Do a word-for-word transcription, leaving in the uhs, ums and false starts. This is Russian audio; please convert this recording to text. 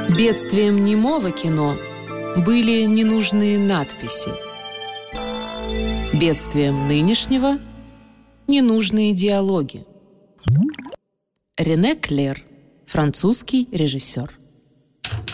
Бедствием немого кино были ненужные надписи. Бедствием нынешнего – ненужные диалоги. Рене Клер, французский режиссер.